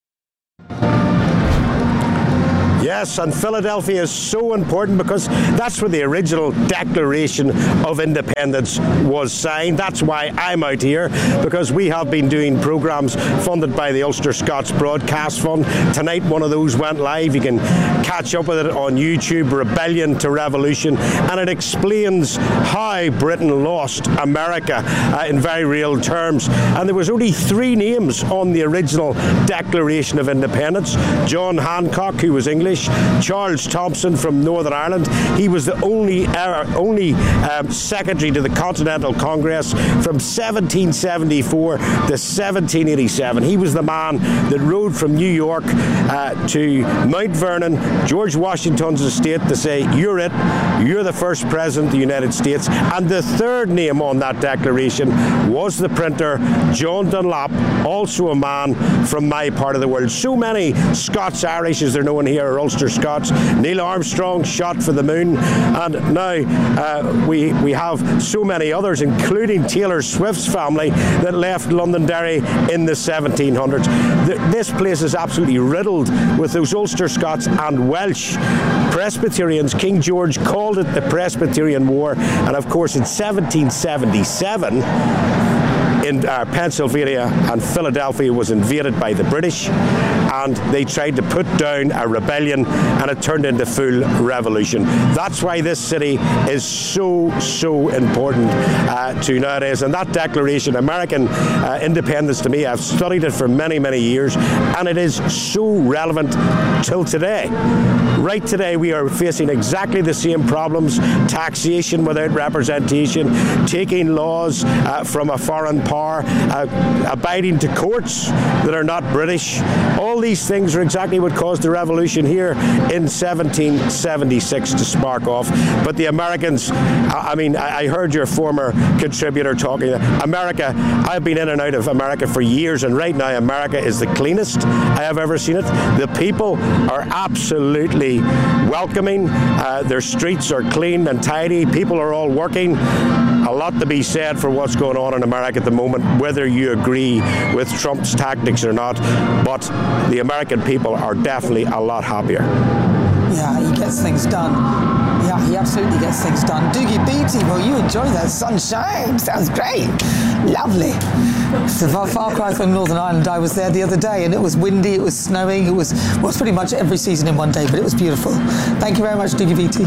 M: Yes, and Philadelphia is so important because that's where the original Declaration of Independence was signed. That's why I'm out here, because we have been doing programmes funded by the Ulster Scots Broadcast Fund. Tonight one of those went live. You can catch up with it on YouTube, Rebellion to Revolution, and it explains how Britain lost America uh, in very real terms. And there was only three names on the original Declaration of Independence. John Hancock, who was English, Charles Thompson from Northern Ireland. He was the only uh, only um, secretary to the Continental Congress from seventeen seventy-four to seventeen eighty-seven. He was the man that rode from New York uh, to Mount Vernon, George Washington's estate, to say, you're it, you're the first president of the United States. And the third name on that declaration was the printer, John Dunlop, also a man from my part of the world. So many Scots-Irish, as they're known here, are Ulster Scots. Neil Armstrong shot for the moon, and now uh, we we have so many others, including Taylor Swift's family, that left Londonderry in the seventeen hundreds. The, this place is absolutely riddled with those Ulster Scots and Welsh Presbyterians. King George called it the Presbyterian War, and of course in seventeen seventy-seven in uh, Pennsylvania and Philadelphia was invaded by the British, and they tried to put down a rebellion, and it turned into full revolution. That's why this city is so, so important uh, to nowadays. And that declaration, American uh, independence, to me, I've studied it for many, many years, and it is so relevant till today. Right today, we are facing exactly the same problems: taxation without representation, taking laws uh, from a foreign power, uh, abiding to courts that are not British. All these things are exactly what caused the revolution here in seventeen seventy-six to spark off. But the Americans, I mean, I heard your former contributor talking. America, I've been in and out of America for years, and right now America is the cleanest I have ever seen it. The people are absolutely welcoming. Uh, their streets are clean and tidy. People are all working. A lot to be said for what's going on in America at the moment, whether you agree with Trump's tactics or not, but the American people are definitely a lot happier.
A: Yeah, he gets things done. Yeah, he absolutely gets things done. Doogie Beatty, well, you enjoy that sunshine. Sounds great. Lovely. It's a far, far cry from Northern Ireland. I was there the other day, and it was windy, it was snowing, it was, well, it's pretty much every season in one day, but it was beautiful. Thank you very much, Doogie Beatty.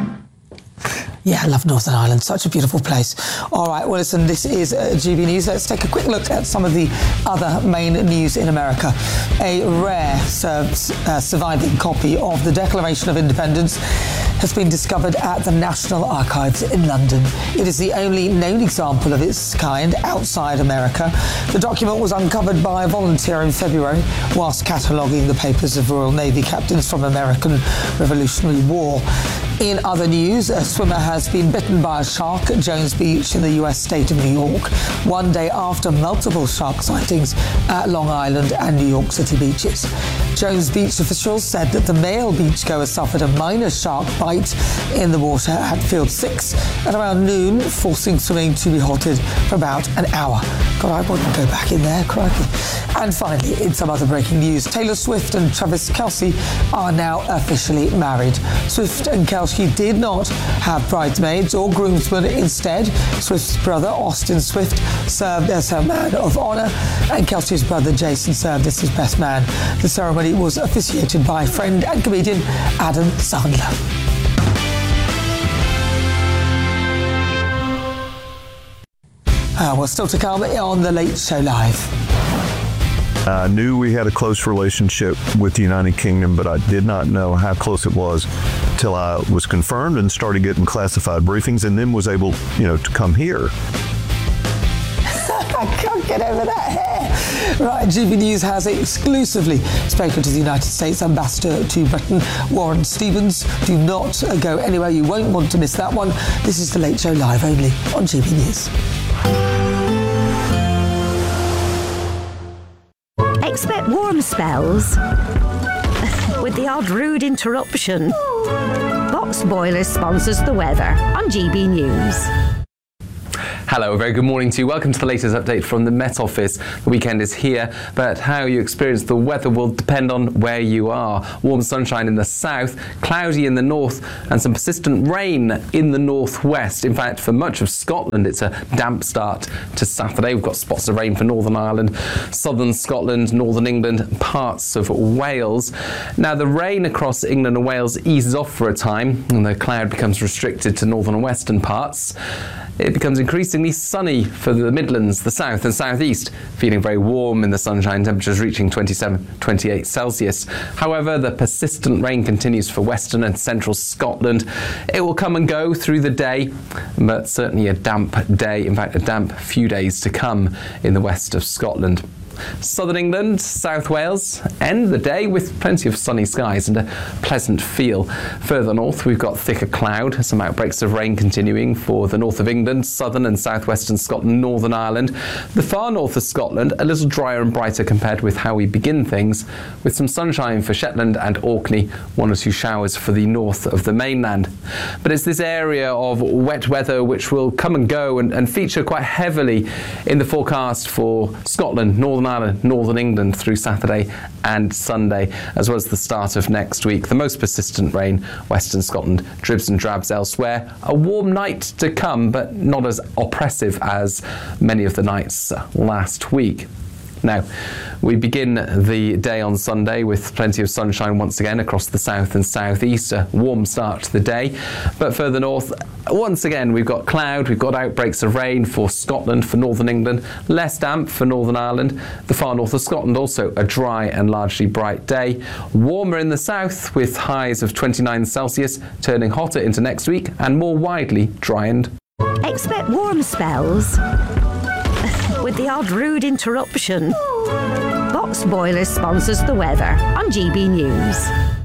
A: Yeah, I love Northern Ireland. Such a beautiful place. All right, well, listen, this is uh, G B News. Let's take a quick look at some of the other main news in America. A rare uh, uh, surviving copy of the Declaration of Independence has been discovered at the National Archives in London. It is the only known example of its kind outside America. The document was uncovered by a volunteer in February whilst cataloguing the papers of Royal Navy captains from American Revolutionary War. In other news, a swimmer has been bitten by a shark at Jones Beach in the U S state of New York, one day after multiple shark sightings at Long Island and New York City beaches. Jones Beach officials said that the male beachgoer suffered a minor shark bite in the water at Field six at around noon, forcing swimming to be halted for about an hour. God, I wouldn't go back in there, crikey. And finally, in some other breaking news, Taylor Swift and Travis Kelce are now officially married. Swift and Kelce did not have bridesmaids or groomsmen. Instead, Swift's brother, Austin Swift, served as her man of honour, and Kelce's brother, Jason, served as his best man. The ceremony was officiated by friend and comedian Adam Sandler. Uh, well, still to come on The Late Show Live.
P: I knew we had a close relationship with the United Kingdom, but I did not know how close it was till I was confirmed and started getting classified briefings, and then was able, you know, to come here.
A: I can't get over that hair. Right, G B News has exclusively spoken to the United States Ambassador to Britain, Warren Stevens. Do not go anywhere. You won't want to miss that one. This is The Late Show Live, only on G B News.
Q: Expect warm spells with the odd rude interruption. Box Boilers sponsors the weather on G B News.
R: Hello, a very good morning to you. Welcome to the latest update from the Met Office. The weekend is here, but how you experience the weather will depend on where you are. Warm sunshine in the south, cloudy in the north, and some persistent rain in the northwest. In fact, for much of Scotland, it's a damp start to Saturday. We've got spots of rain for Northern Ireland, southern Scotland, northern England, parts of Wales. Now, the rain across England and Wales eases off for a time, and the cloud becomes restricted to northern and western parts. It becomes increasingly sunny for the Midlands, the south and southeast, feeling very warm in the sunshine, temperatures reaching twenty-seven, twenty-eight Celsius. However, the persistent rain continues for western and central Scotland. It will come and go through the day, but certainly a damp day, in fact a damp few days to come in the west of Scotland. Southern England, South Wales, end the day with plenty of sunny skies and a pleasant feel. Further north, we've got thicker cloud, some outbreaks of rain continuing for the north of England, southern and southwestern Scotland, Northern Ireland. The far north of Scotland, a little drier and brighter compared with how we begin things, with some sunshine for Shetland and Orkney, one or two showers for the north of the mainland. But it's this area of wet weather which will come and go and, and feature quite heavily in the forecast for Scotland, Northern Northern Ireland, Northern England through Saturday and Sunday, as well as the start of next week. The most persistent rain, Western Scotland, dribs and drabs elsewhere. A warm night to come, but not as oppressive as many of the nights last week. Now, we begin the day on Sunday with plenty of sunshine once again across the south and southeast. A warm start to the day. But further north, once again, we've got cloud, we've got outbreaks of rain for Scotland, for Northern England, less damp for Northern Ireland. The far north of Scotland, also a dry and largely bright day. Warmer in the south with highs of twenty-nine Celsius, turning hotter into next week and more widely dry and...
Q: Expect warm spells. With the odd rude interruption. Box Boilers sponsors the weather on G B News.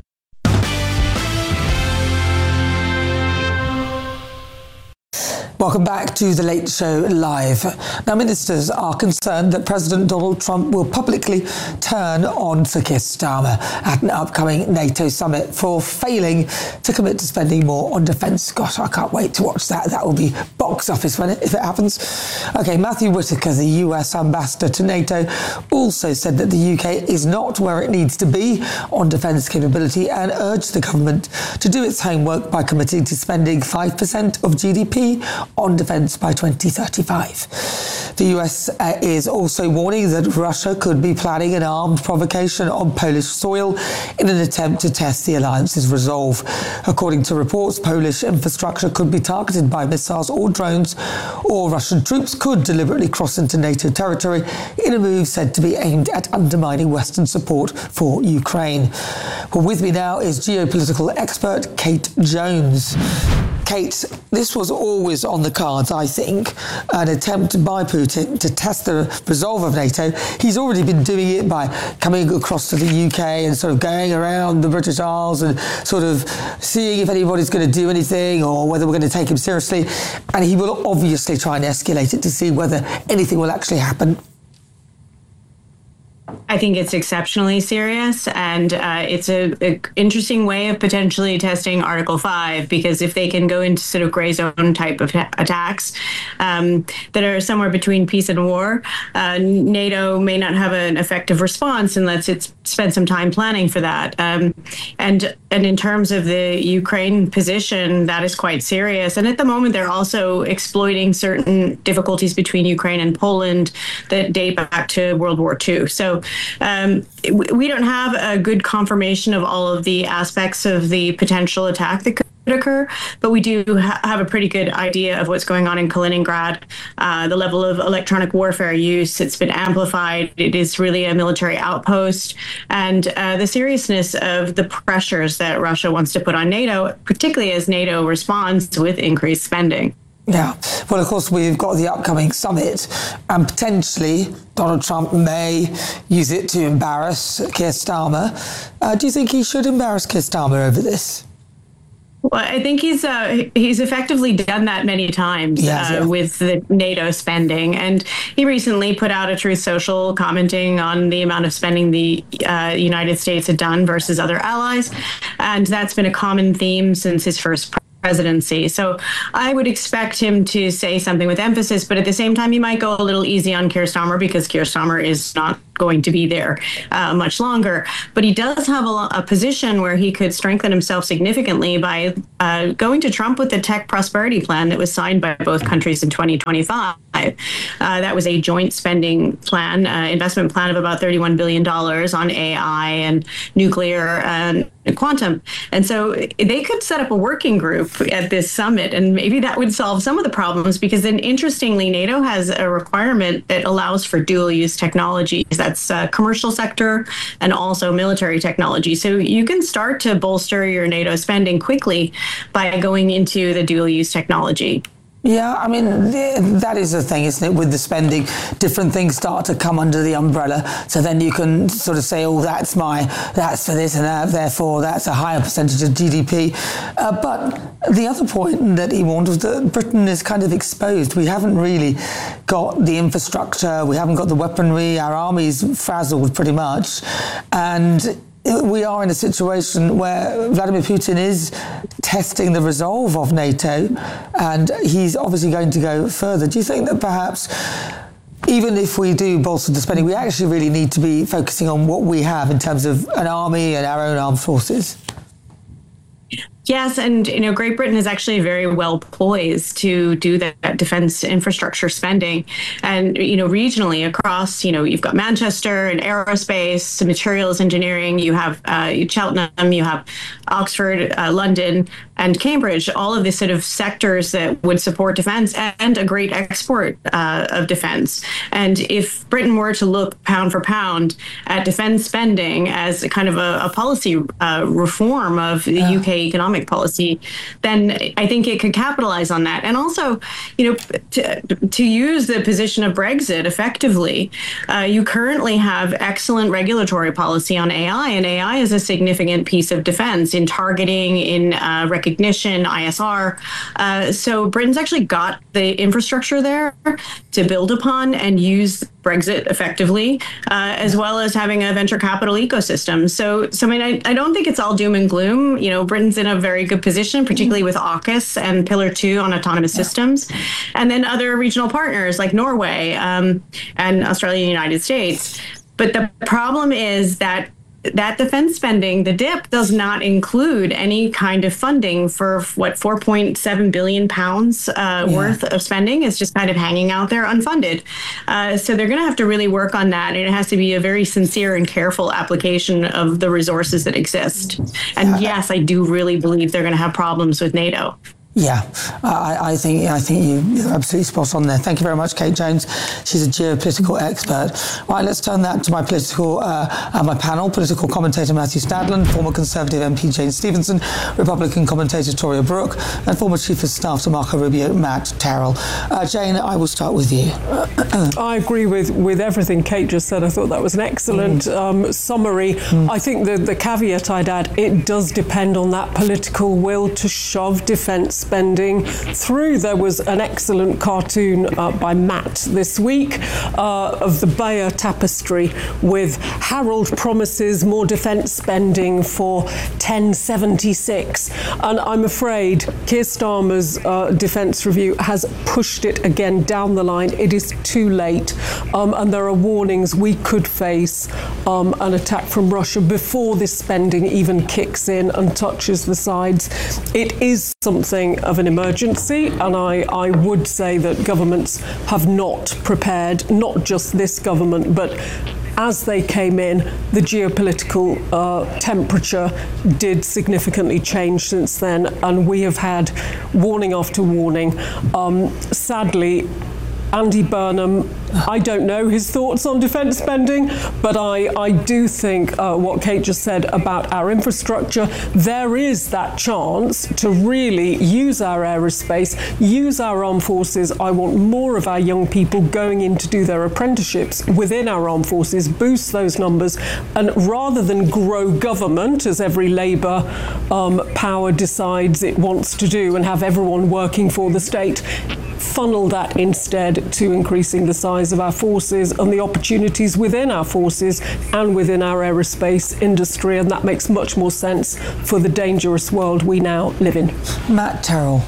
A: Welcome back to The Late Show Live. Now, ministers are concerned that President Donald Trump will publicly turn on Sir Keir Starmer at an upcoming NATO summit for failing to commit to spending more on defence. Gosh, I can't wait to watch that. That will be box office when it, if it happens. OK, Matthew Whitaker, the U S ambassador to NATO, also said that the U K is not where it needs to be on defence capability and urged the government to do its homework by committing to spending five percent of G D P on defence by twenty thirty-five. The U S uh, is also warning that Russia could be planning an armed provocation on Polish soil in an attempt to test the alliance's resolve. According to reports, Polish infrastructure could be targeted by missiles or drones, or Russian troops could deliberately cross into NATO territory in a move said to be aimed at undermining Western support for Ukraine. Well, with me now is geopolitical expert Kate Jones. Kate, this was always on the cards, I think, an attempt by Putin to test the resolve of NATO. He's already been doing it by coming across to the U K and sort of going around the British Isles and sort of seeing if anybody's going to do anything or whether we're going to take him seriously. And he will obviously try and escalate it to see whether anything will actually happen.
S: I think it's exceptionally serious, and uh, it's a, a interesting way of potentially testing Article five, because if they can go into sort of gray zone type of ta- attacks um, that are somewhere between peace and war, uh, NATO may not have an effective response unless it's spent some time planning for that. Um, and and in terms of the Ukraine position, that is quite serious. And at the moment, they're also exploiting certain difficulties between Ukraine and Poland that date back to World War Two. So um, we don't have a good confirmation of all of the aspects of the potential attack that could occur, but we do ha- have a pretty good idea of what's going on in Kaliningrad, uh, the level of electronic warfare use. It's been amplified. It is really a military outpost, and uh, the seriousness of the pressures that Russia wants to put on NATO, particularly as NATO responds with increased spending.
A: Yeah. Well, of course, we've got the upcoming summit, and potentially Donald Trump may use it to embarrass Keir Starmer. Uh, do you think he should embarrass Keir Starmer over this?
S: Well, I think he's uh, he's effectively done that many times yes, uh, yeah. with the NATO spending. And he recently put out a Truth Social commenting on the amount of spending the uh, United States had done versus other allies. And that's been a common theme since his first presidency. So I would expect him to say something with emphasis, but at the same time, he might go a little easy on Keir Starmer because Keir Starmer is not going to be there uh, much longer. But he does have a, a position where he could strengthen himself significantly by uh, going to Trump with the tech prosperity plan that was signed by both countries in twenty twenty-five. Uh, that was a joint spending plan, uh, investment plan of about thirty-one billion dollars on A I and nuclear and quantum. And so they could set up a working group at this summit, and maybe that would solve some of the problems, because then interestingly, NATO has a requirement that allows for dual use technologies. That's uh, commercial sector and also military technology. So you can start to bolster your NATO spending quickly by going into the dual use technology.
A: Yeah, I mean, that is the thing, isn't it, with the spending. Different things start to come under the umbrella. So then you can sort of say, oh, that's my, that's for this and that, therefore that's a higher percentage of G D P. Uh, but the other point that he warned was that Britain is kind of exposed. We haven't really got the infrastructure, we haven't got the weaponry, our army's frazzled pretty much. And we are in a situation where Vladimir Putin is testing the resolve of NATO, and he's obviously going to go further. Do you think that perhaps even if we do bolster the spending, we actually really need to be focusing on what we have in terms of an army and our own armed forces.
S: Yes, and you know, Great Britain is actually very well poised to do that defense infrastructure spending, and you know, regionally across, you know, you've got Manchester and aerospace, materials engineering. You have uh, Cheltenham, you have Oxford, uh, London, and Cambridge. All of these sort of sectors that would support defense and a great export uh, of defense. And if Britain were to look pound for pound at defense spending as a kind of a, a policy uh, reform of the yeah. U K economic policy, then I think it could capitalize on that. And also, you know, to, to use the position of Brexit effectively, uh, you currently have excellent regulatory policy on A I, and A I is a significant piece of defense in targeting, in uh, recognition, I S R. Uh, so Britain's actually got the infrastructure there to build upon and use Brexit effectively, uh, as well as having a venture capital ecosystem. So, so I mean, I, I don't think it's all doom and gloom. You know, Britain's in a very good position, particularly with AUKUS and Pillar Two on autonomous yeah. systems, and then other regional partners like Norway um, and Australia and the United States. But the problem is that that defense spending, the dip, does not include any kind of funding for what four point seven billion pounds uh, yeah. worth of spending is just kind of hanging out there unfunded. Uh, so they're going to have to really work on that, and it has to be a very sincere and careful application of the resources that exist. And yes, I do really believe they're going to have problems with NATO.
A: Yeah, I, I think I think you, you're absolutely spot on there. Thank you very much, Kate Jones. She's a geopolitical expert. Right, let's turn that to my political, uh, uh, my panel. Political commentator Matthew Stadland, former Conservative M P Jane Stevenson, Republican commentator Toria Brooke, and former Chief of Staff to Marco Rubio, Matt Terrell. Uh, Jane, I will start with you.
J: I agree with, with everything Kate just said. I thought that was an excellent mm. um, summary. Mm. I think the, the caveat I'd add, it does depend on that political will to shove defence spending through. There was an excellent cartoon uh, by Matt this week uh, of the Bayer Tapestry with Harold promises more defence spending for ten seventy-six. And I'm afraid Keir Starmer's uh, defence review has pushed it again down the line. It is too late. Um, and there are warnings we could face um, an attack from Russia before this spending even kicks in and touches the sides. It is something of an emergency, and I, I would say that governments have not prepared, not just this government, but as they came in, the geopolitical uh, temperature did significantly change since then, and we have had warning after warning. Um, sadly, Andy Burnham, I don't know his thoughts on defence spending, but I, I do think uh, what Kate just said about our infrastructure, there is that chance to really use our aerospace, use our armed forces. I want more of our young people going in to do their apprenticeships within our armed forces, boost those numbers, and rather than grow government, as every Labour um, power decides it wants to do, and have everyone working for the state, funnel that instead to increasing the size of our forces and the opportunities within our forces and within our aerospace industry, and that makes much more sense for the dangerous world we now live in.
A: Matt Terrell.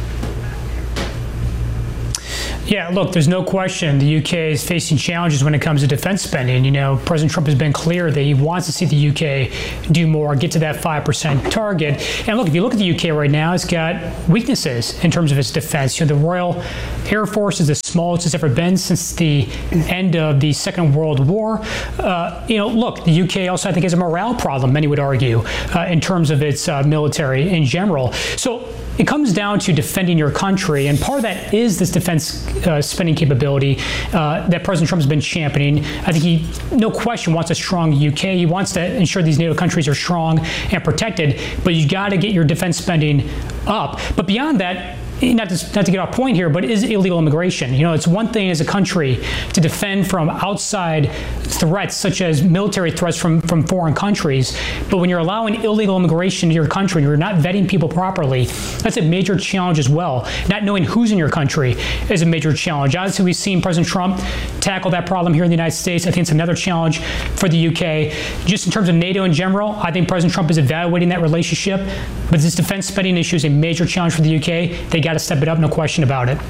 K: Yeah, look, there's no question the U K is facing challenges when it comes to defense spending. You know, President Trump has been clear that he wants to see the U K do more, get to that five percent target. And look, if you look at the U K right now, it's got weaknesses in terms of its defense. You know, the Royal Air Force is the smallest it's ever been since the end of the Second World War. Uh, you know, look, the U K also, I think, has a morale problem, many would argue, uh, in terms of its uh, military in general. So it comes down to defending your country, and part of that is this defense uh, spending capability uh, that President Trump has been championing. I think he, no question, wants a strong U K. He wants to ensure these NATO countries are strong and protected, but you got to get your defense spending up. But beyond that, Not to, not to get off point here, but is illegal immigration. You know, it's one thing as a country to defend from outside threats, such as military threats from, from foreign countries. But when you're allowing illegal immigration to your country, you're not vetting people properly, that's a major challenge as well. Not knowing who's in your country is a major challenge. Obviously, we've seen President Trump tackle that problem here in the United States. I think it's another challenge for the U K. Just in terms of NATO in general, I think President Trump is evaluating that relationship. But this defense spending issue is a major challenge for the U K. They got to step it up, no question about it.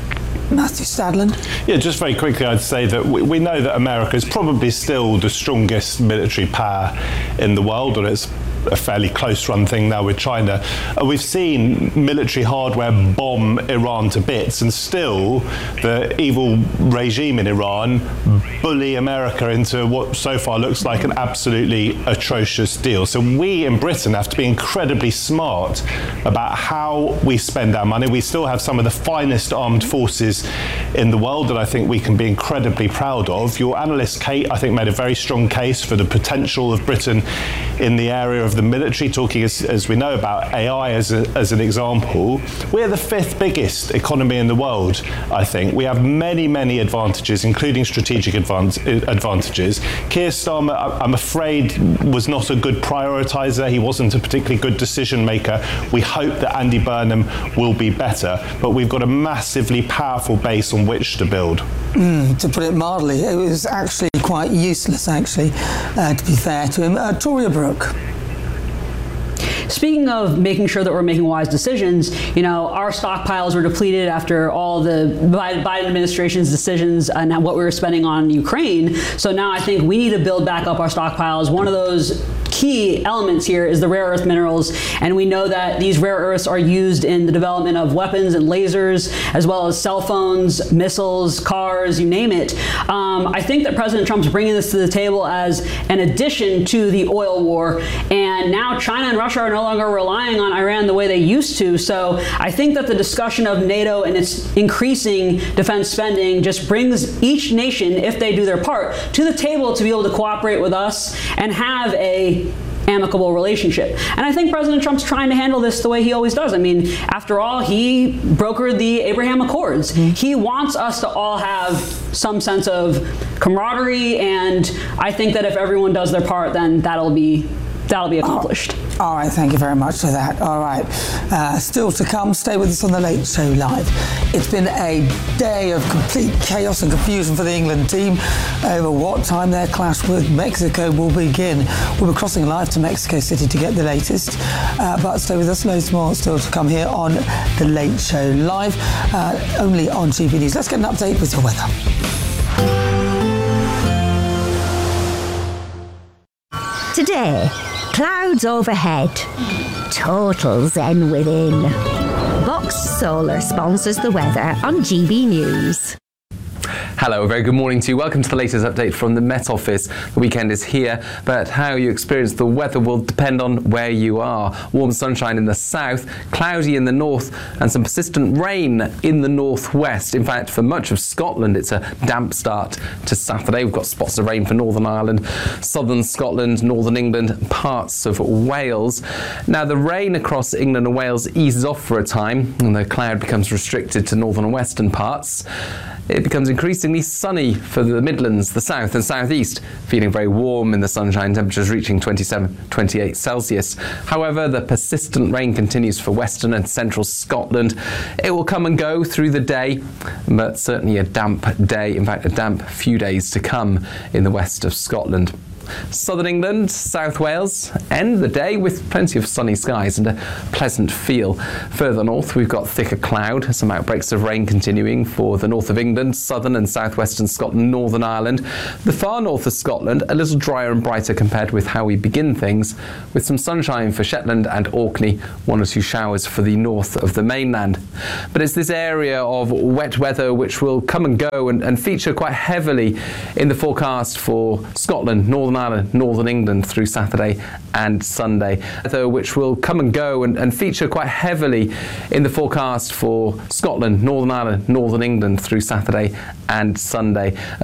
A: Matthew Stadland.
I: Yeah, just very quickly, I'd say that we, we know that America is probably still the strongest military power in the world, and it's a fairly close run thing now with China. Uh, we've seen military hardware bomb Iran to bits, and still the evil regime in Iran bully America into what so far looks like an absolutely atrocious deal. So we in Britain have to be incredibly smart about how we spend our money. We still have some of the finest armed forces in the world that I think we can be incredibly proud of. Your analyst Kate, I think, made a very strong case for the potential of Britain in the area of the military, talking as, as we know about A I as, a, as an example. We're the fifth biggest economy in the world, I think. We have many, many advantages, including strategic advant- advantages. Keir Starmer, I'm afraid, was not a good prioritiser. He wasn't a particularly good decision maker. We hope that Andy Burnham will be better, but we've got a massively powerful base on which to build.
A: Mm, to put it mildly, it was actually quite useless, actually, uh, to be fair to him. Uh, Toria Brooke.
L: Speaking of making sure that we're making wise decisions, you know, our stockpiles were depleted after all the Biden administration's decisions and what we were spending on Ukraine. So now I think we need to build back up our stockpiles. One of those key elements here is the rare earth minerals, and we know that these rare earths are used in the development of weapons and lasers, as well as cell phones, missiles, cars, you name it. Um, I think that President Trump's bringing this to the table as an addition to the oil war, and now China and Russia are no longer relying on Iran the way they used to. So I think that the discussion of NATO and its increasing defense spending just brings each nation, if they do their part, to the table to be able to cooperate with us and have a amicable relationship. And I think President Trump's trying to handle this the way he always does. I mean, after all, he brokered the Abraham Accords. Mm-hmm. He wants us to all have some sense of camaraderie, and I think that if everyone does their part, then that'll be that'll be accomplished.
A: Oh, all right, thank you very much for that. All right, uh, still to come, stay with us on The Late Show Live. It's been a day of complete chaos and confusion for the England team over what time their clash with Mexico will begin. We'll be crossing live to Mexico City to get the latest, uh, but stay with us, loads more still to come here on The Late Show Live, uh, only on G B News. Let's get an update with the weather.
Q: Today, clouds overhead, total zen within. Vox Solar sponsors the weather on G B News.
R: Hello, a very good morning to you. Welcome to the latest update from the Met Office. The weekend is here, but how you experience the weather will depend on where you are. Warm sunshine in the south, cloudy in the north, and some persistent rain in the northwest. In fact, for much of Scotland, it's a damp start to Saturday. We've got spots of rain for Northern Ireland, southern Scotland, northern England, parts of Wales. Now, the rain across England and Wales eases off for a time, and the cloud becomes restricted to northern and western parts. It becomes increasingly sunny for the Midlands, the south and southeast, feeling very warm in the sunshine, temperatures reaching twenty-seven, twenty-eight Celsius. However, the persistent rain continues for western and central Scotland. It will come and go through the day, but certainly a damp day, in fact a damp few days to come in the west of Scotland. Southern England, South Wales, end the day with plenty of sunny skies and a pleasant feel. Further north, we've got thicker cloud, some outbreaks of rain continuing for the north of England, southern and southwestern Scotland, Northern Ireland. The far north of Scotland, a little drier and brighter compared with how we begin things, with some sunshine for Shetland and Orkney, one or two showers for the north of the mainland. But it's this area of wet weather which will come and go and, and feature quite heavily in the forecast for Scotland, Northern Ireland, Northern England through Saturday and Sunday, though which will come and go and, and feature quite heavily in the forecast for Scotland, Northern Ireland, Northern England through Saturday and Sunday.